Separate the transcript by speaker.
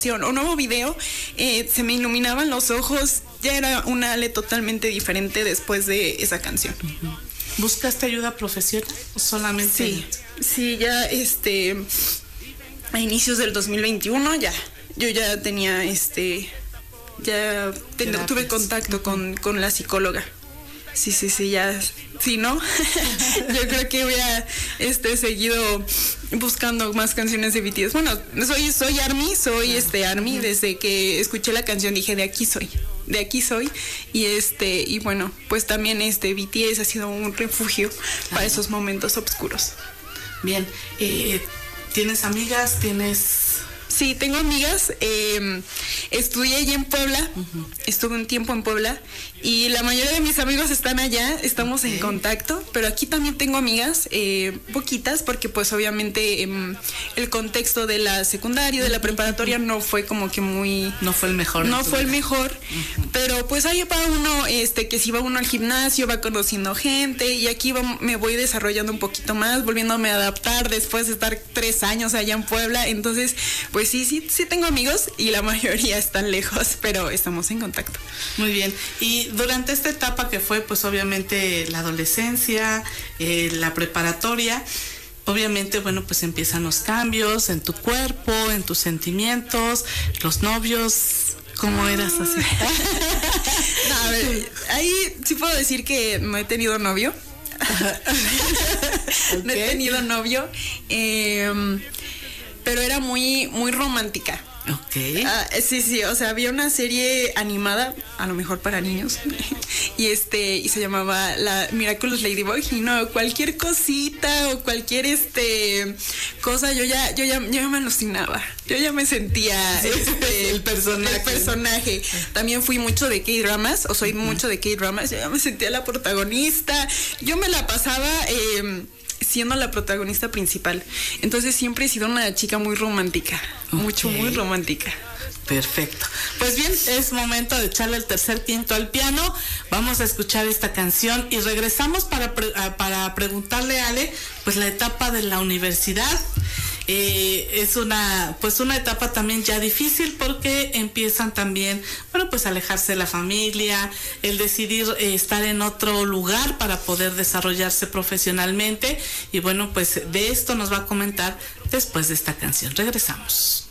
Speaker 1: o nuevo video, se me iluminaban los ojos, ya era una Ale totalmente diferente después de esa canción.
Speaker 2: ¿Buscaste ayuda profesional o solamente?
Speaker 1: Sí, ya a inicios del 2021 yo ya tenía tuve contacto con la psicóloga. Sí, ya, sí, ¿no? Yo creo que voy a seguido buscando más canciones de BTS. Bueno, soy ARMY, ARMY. Desde que escuché la canción dije, de aquí soy. Y bueno, pues también BTS ha sido un refugio para esos momentos oscuros.
Speaker 2: Bien, ¿tienes amigas?
Speaker 1: Sí, tengo amigas. Estudié allá en Puebla, estuve un tiempo en Puebla y la mayoría de mis amigos están allá, estamos en contacto, pero aquí también tengo amigas, poquitas, porque pues obviamente el contexto de la secundaria, de la preparatoria no fue como que muy...
Speaker 2: No fue el mejor.
Speaker 1: No fue el mejor, pero pues ahí va uno, que si va uno al gimnasio, va conociendo gente y aquí me voy desarrollando un poquito más, volviéndome a adaptar después de estar 3 años allá en Puebla, entonces pues sí tengo amigos y la mayoría están lejos, pero estamos en contacto.
Speaker 2: Muy bien. Y durante esta etapa que fue, pues obviamente la adolescencia, la preparatoria, obviamente, bueno, pues empiezan los cambios en tu cuerpo, en tus sentimientos, los novios. ¿Cómo eras así?
Speaker 1: A ver, ahí sí puedo decir que no he tenido novio. Okay. No he tenido novio. Pero era muy romántica.
Speaker 2: Okay.
Speaker 1: Sí, o sea, había una serie animada, a lo mejor para niños, y se llamaba la Miraculous Ladybug, y no, cualquier cosita o cualquier cosa, yo ya me alucinaba, yo ya me sentía el personaje. También fui mucho de K-dramas, o soy mucho de K-dramas, yo ya me sentía la protagonista, yo me la pasaba siendo la protagonista principal. Entonces siempre he sido una chica muy romántica, muy romántica.
Speaker 2: Perfecto. Pues bien, es momento de echarle el tercer quinto al piano. Vamos a escuchar esta canción y regresamos para preguntarle a Ale, pues la etapa de la universidad. Es una etapa también ya difícil porque empiezan también, bueno, pues alejarse de la familia, el decidir estar en otro lugar para poder desarrollarse profesionalmente, y bueno, pues de esto nos va a comentar después de esta canción. Regresamos.